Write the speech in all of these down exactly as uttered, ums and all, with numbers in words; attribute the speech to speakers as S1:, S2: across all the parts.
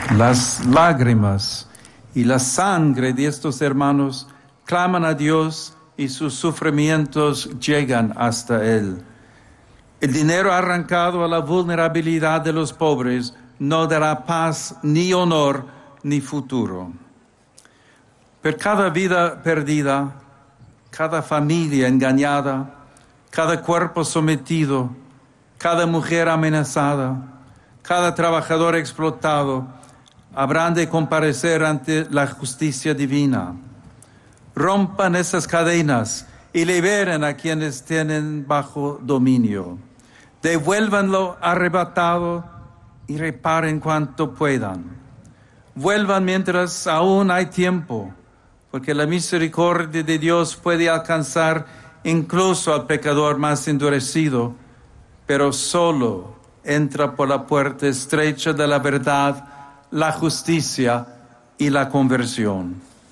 S1: Las lágrimas y la sangre de estos hermanos claman a Dios y sus sufrimientos llegan hasta Él. El dinero arrancado a la vulnerabilidad de los pobres no dará paz, ni honor, ni futuro. Por cada vida perdida, cada familia engañada, cada cuerpo sometido, cada mujer amenazada, cada trabajador explotado, habrán de comparecer ante la justicia divina. Rompan esas cadenas y liberen a quienes tienen bajo dominio. Devuélvanlo arrebatado y reparen cuanto puedan. Vuelvan mientras aún hay tiempo, porque la misericordia de Dios puede alcanzar incluso al pecador más endurecido, pero solo entra por la puerta estrecha de la verdad, la justicia y la conversión.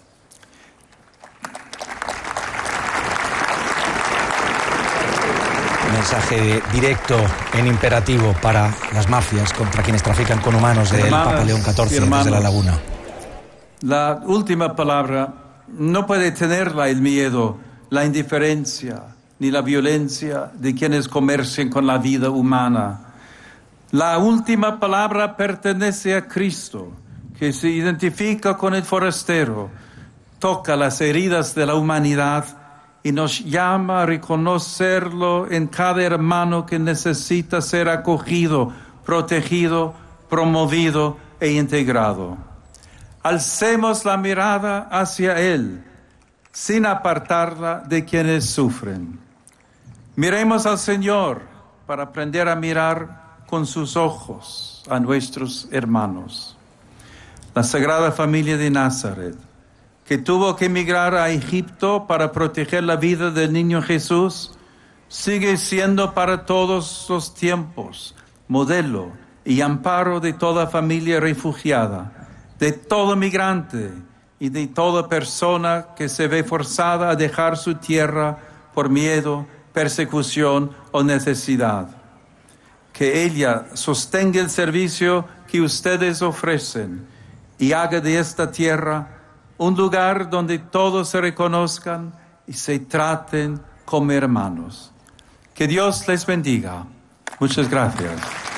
S2: Mensaje directo en imperativo para las mafias contra quienes trafican con humanos del Papa León catorce desde La Laguna.
S1: La última palabra no puede tenerla el miedo, la indiferencia ni la violencia de quienes comercian con la vida humana. La última palabra pertenece a Cristo, que se identifica con el forastero, toca las heridas de la humanidad y nos llama a reconocerlo en cada hermano que necesita ser acogido, protegido, promovido e integrado. Alcemos la mirada hacia Él, sin apartarla de quienes sufren. Miremos al Señor para aprender a mirar con sus ojos a nuestros hermanos. La Sagrada Familia de Nazaret, que tuvo que emigrar a Egipto para proteger la vida del niño Jesús, sigue siendo para todos los tiempos modelo y amparo de toda familia refugiada, de todo migrante y de toda persona que se ve forzada a dejar su tierra por miedo, persecución o necesidad. Que ella sostenga el servicio que ustedes ofrecen y haga de esta tierra un lugar donde todos se reconozcan y se traten como hermanos. Que Dios les bendiga. Muchas gracias.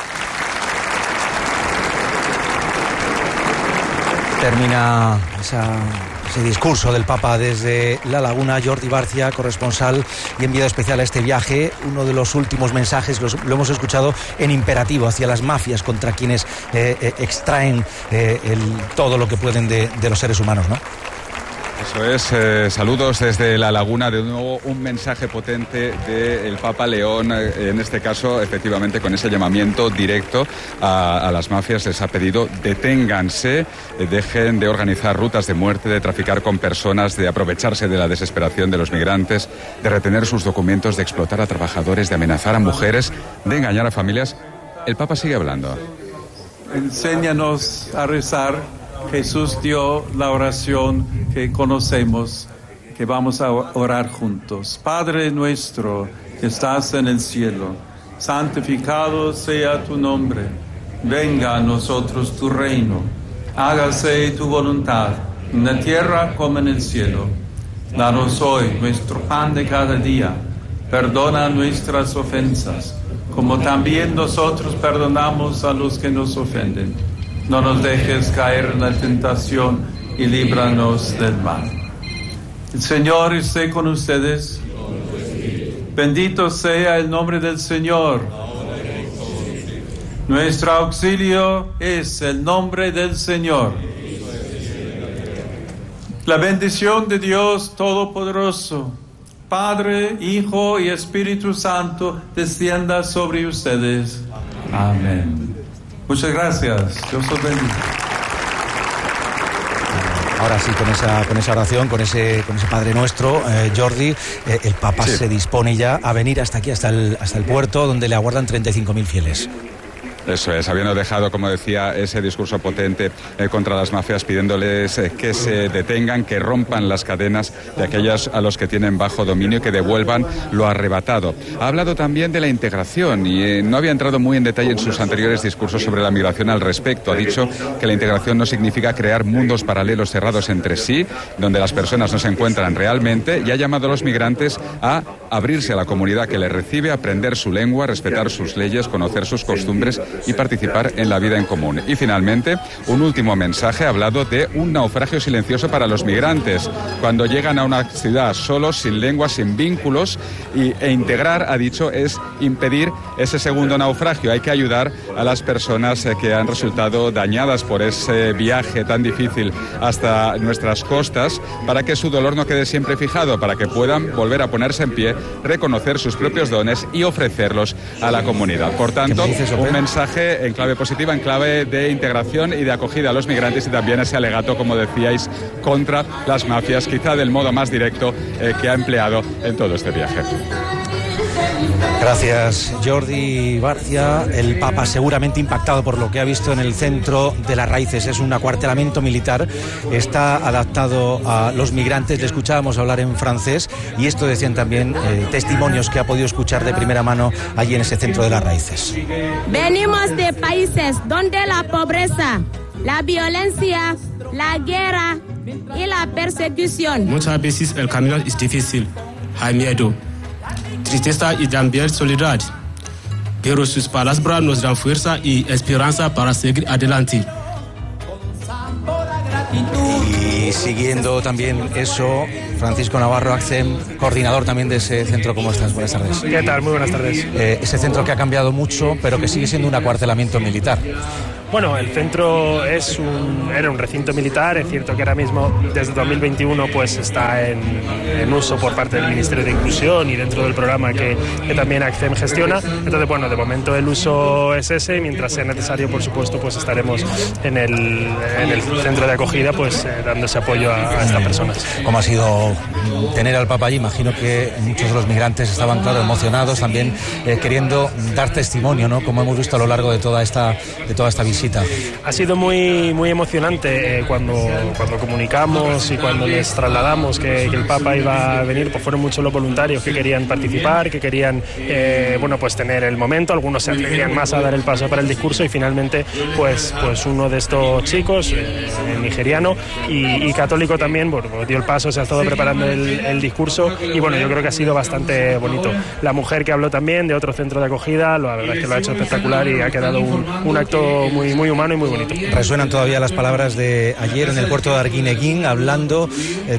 S2: Termina esa, ese discurso del Papa desde La Laguna. Jordi Barcia, corresponsal y enviado especial a este viaje. Uno de los últimos mensajes los, lo hemos escuchado en imperativo hacia las mafias contra quienes eh, eh, extraen eh, el, todo lo que pueden de, de los seres humanos, ¿no?
S3: Eso es, eh, saludos desde La Laguna, de nuevo un mensaje potente del Papa León, eh, en este caso efectivamente con ese llamamiento directo a, a las mafias. Les ha pedido deténganse, eh, dejen de organizar rutas de muerte, de traficar con personas, de aprovecharse de la desesperación de los migrantes, de retener sus documentos, de explotar a trabajadores, de amenazar a mujeres, de engañar a familias. El Papa sigue hablando.
S1: Enséñanos a rezar. Jesús dio la oración que conocemos, que vamos a orar juntos. Padre nuestro que estás en el cielo, santificado sea tu nombre. Venga a nosotros tu reino. Hágase tu voluntad, en la tierra como en el cielo. Danos hoy nuestro pan de cada día. Perdona nuestras ofensas, como también nosotros perdonamos a los que nos ofenden. No nos dejes caer en la tentación y líbranos del mal. El Señor esté con ustedes. Bendito sea el nombre del Señor. Nuestro auxilio es el nombre del Señor. La bendición de Dios Todopoderoso, Padre, Hijo y Espíritu Santo, descienda sobre ustedes. Amén. Muchas gracias. Dios os bendiga.
S2: Ahora sí, con esa, con esa oración, con ese, con ese Padre Nuestro, eh, Jordi, eh, el Papa sí. se dispone ya a venir hasta aquí, hasta el, hasta el puerto, donde le aguardan treinta y cinco mil fieles.
S3: Eso es, habiendo dejado, como decía, ese discurso potente eh, contra las mafias, pidiéndoles eh, que se detengan, que rompan las cadenas de aquellas a los que tienen bajo dominio y que devuelvan lo arrebatado. Ha hablado también de la integración y eh, no había entrado muy en detalle en sus anteriores discursos sobre la migración al respecto. Ha dicho que la integración no significa crear mundos paralelos cerrados entre sí, donde las personas no se encuentran realmente, y ha llamado a los migrantes a abrirse a la comunidad que les recibe, aprender su lengua, respetar sus leyes, conocer sus costumbres y participar en la vida en común. Y finalmente, un último mensaje, ha hablado de un naufragio silencioso para los migrantes, cuando llegan a una ciudad solos, sin lengua, sin vínculos, y, e integrar, ha dicho, es impedir ese segundo naufragio. Hay que ayudar a las personas eh, que han resultado dañadas por ese viaje tan difícil hasta nuestras costas, para que su dolor no quede siempre fijado, para que puedan volver a ponerse en pie, reconocer sus propios dones y ofrecerlos a la comunidad. Por tanto, un mensaje en clave positiva, en clave de integración y de acogida a los migrantes, y también ese alegato, como decíais, contra las mafias, quizá del modo más directo eh, que ha empleado en todo este viaje.
S2: Gracias, Jordi Barcia. El Papa seguramente impactado por lo que ha visto en el centro de las raíces. Es un acuartelamiento militar, está adaptado a los migrantes. Le escuchábamos hablar en francés y esto decían también eh, testimonios que ha podido escuchar de primera mano allí en ese centro de las raíces.
S4: Venimos de países donde la pobreza, la violencia, la guerra y la persecución.
S5: Muchas veces el camino es difícil, hay miedo, tristeza y también soledad, pero sus palabras nos dan fuerza y esperanza para seguir adelante.
S2: Y siguiendo también eso, Francisco Navarro Accem, coordinador también de ese centro. ¿Cómo estás? Buenas tardes.
S6: ¿Qué tal? Muy buenas tardes.
S2: Eh, ese centro que ha cambiado mucho, pero que sigue siendo un acuartelamiento militar.
S6: Bueno, el centro es un, era un recinto militar. Es cierto que ahora mismo, desde dos mil veintiuno, pues está en, en uso por parte del Ministerio de Inclusión y dentro del programa que, que también Accem gestiona. Entonces, bueno, de momento el uso es ese. Mientras sea necesario, por supuesto, pues estaremos en el, en el centro de acogida, pues eh, dando ese apoyo a, a estas personas.
S2: ¿Cómo ha sido tener al Papa allí? Imagino que muchos de los migrantes estaban, claro, emocionados, también eh, queriendo dar testimonio, ¿no? Como hemos visto a lo largo de toda esta, de toda esta visita.
S6: Ha sido muy, muy emocionante eh, cuando, cuando comunicamos y cuando les trasladamos que, que el Papa iba a venir. Pues fueron muchos los voluntarios que querían participar, que querían eh, bueno, pues tener el momento. Algunos se atrevían más a dar el paso para el discurso y finalmente pues, pues uno de estos chicos, eh, nigeriano y, y católico también, bueno, dio el paso, se ha estado preparando el, el discurso y bueno, yo creo que ha sido bastante bonito. La mujer que habló también de otro centro de acogida, la verdad es que lo ha hecho espectacular y ha quedado un, un acto muy, muy humano y muy bonito.
S2: Resuenan todavía las palabras de ayer en el puerto de Arguineguín, hablando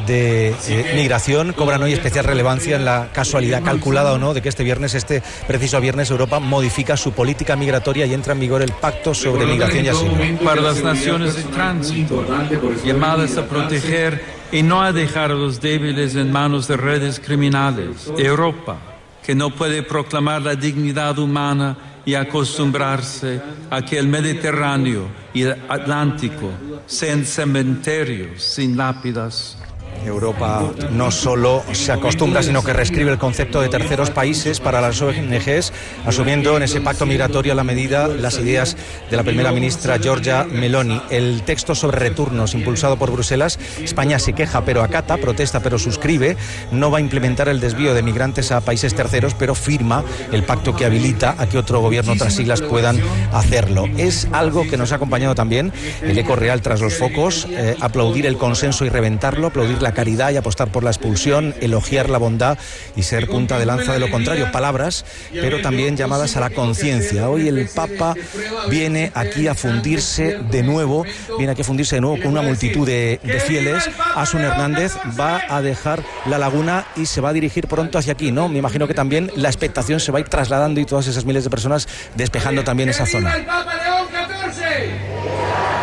S2: de eh, migración. Cobran hoy especial relevancia en la casualidad, calculada o no, de que este viernes, este preciso viernes, Europa modifica su política migratoria y entra en vigor el Pacto sobre Migración y Asilo.
S1: Para las naciones de tránsito, llamadas a proteger y no a dejar a los débiles en manos de redes criminales. Europa, que no puede proclamar la dignidad humana y acostumbrarse a que el Mediterráneo y el Atlántico sean cementerios sin lápidas.
S2: Europa no solo se acostumbra, sino que reescribe el concepto de terceros países para las O N Ges, asumiendo en ese pacto migratorio a la medida las ideas de la primera ministra Giorgia Meloni. El texto sobre retornos impulsado por Bruselas, España se queja pero acata, protesta pero suscribe, no va a implementar el desvío de migrantes a países terceros, pero firma el pacto que habilita a que otro gobierno, otras siglas puedan hacerlo. Es algo que nos ha acompañado también el eco real tras los focos, eh, aplaudir el consenso y reventarlo, aplaudir la caridad y apostar por la expulsión, elogiar la bondad y ser punta de lanza de lo contrario. Palabras, pero también llamadas a la conciencia. Hoy el Papa viene aquí a fundirse de nuevo, viene aquí a fundirse de nuevo con una multitud de, de fieles. Asun Hernández va a dejar la laguna y se va a dirigir pronto hacia aquí, ¿no? Me imagino que también la expectación se va a ir trasladando y todas esas miles de personas despejando también esa zona.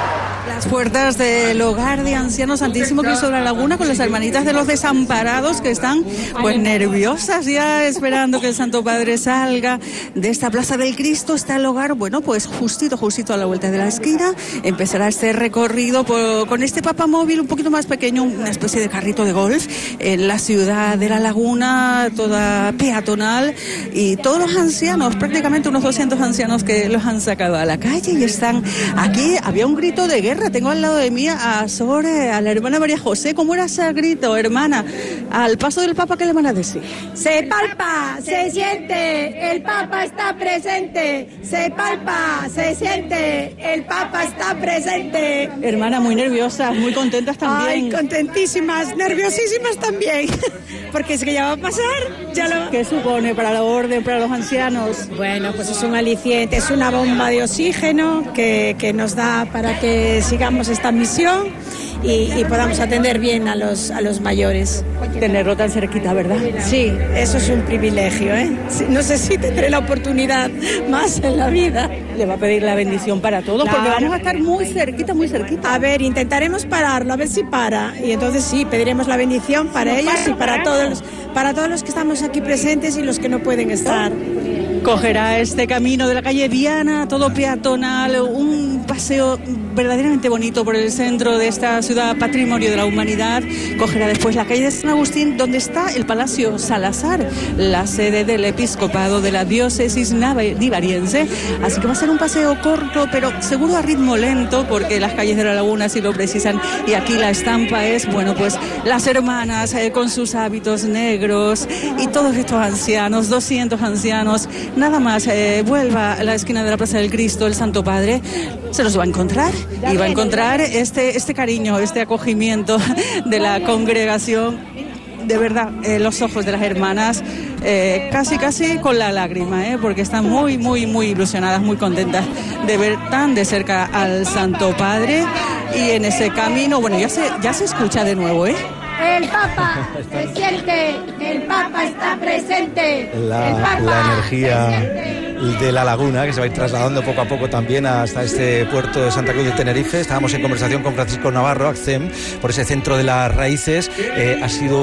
S7: Las puertas del hogar de ancianos Santísimo Cristo de la Laguna con las hermanitas de los desamparados que están pues nerviosas ya esperando que el Santo Padre salga de esta Plaza del Cristo. Está el hogar, bueno, pues justito, justito a la vuelta de la esquina. Empezará este recorrido por, con este papamóvil un poquito más pequeño, una especie de carrito de golf en la ciudad de la Laguna, toda peatonal, y todos los ancianos, prácticamente unos doscientos ancianos que los han sacado a la calle y están aquí. Había un grito de guerra. Tengo al lado de mí a Sore, a la hermana María José. ¿Cómo era ese grito, hermana? Al paso del Papa, ¿qué le van a decir?
S8: Se palpa, se siente, el Papa está presente. Se palpa, se siente, el Papa está presente.
S7: Hermana, muy nerviosa, muy contentas también.
S8: Ay, contentísimas, nerviosísimas también. Porque es que ya va a pasar. Ya lo...
S7: ¿Qué supone para la orden, para los ancianos?
S8: Bueno, pues es un aliciente, es una bomba de oxígeno que, que nos da para que sigamos esta misión y, y podamos atender bien a los, a los mayores.
S7: Tenerlo tan cerquita, ¿verdad?
S8: Sí, eso es un privilegio, ¿eh? No sé si tendré la oportunidad más en la vida.
S7: Le va a pedir la bendición para todos, claro, porque vamos a estar muy cerquita, muy cerquita.
S8: A ver, intentaremos pararlo, a ver si para. Y entonces sí, pediremos la bendición para ellos y para todos los, para todos los que estamos aquí presentes y los que no pueden estar.
S7: Cogerá este camino de la calle Viana, todo peatonal, un paseo verdaderamente bonito por el centro de esta ciudad patrimonio de la humanidad. Cogerá después la calle de San Agustín, donde está el Palacio Salazar, la sede del episcopado de la diócesis navariense. Así que va a ser un paseo corto, pero seguro a ritmo lento, porque las calles de la Laguna sí lo precisan. Y aquí la estampa es, bueno, pues las hermanas eh, con sus hábitos negros y todos estos ancianos, doscientos ancianos. Nada más eh, vuelva a la esquina de la Plaza del Cristo, el Santo Padre se los va a encontrar y va a encontrar este, este cariño, este acogimiento de la congregación. De verdad, eh, los ojos de las hermanas eh, casi casi con la lágrima, eh, porque están muy, muy, muy ilusionadas, muy contentas de ver tan de cerca al Santo Padre. Y en ese camino, bueno, ya se, ya se escucha de nuevo, ¿eh?
S8: El Papa se siente, el Papa está presente.
S2: La,
S8: el Papa
S2: la energía de la Laguna, que se va a ir trasladando poco a poco también hasta este puerto de Santa Cruz de Tenerife. Estábamos en conversación con Francisco Navarro, ACCEM, por ese centro de las raíces. Eh, ha sido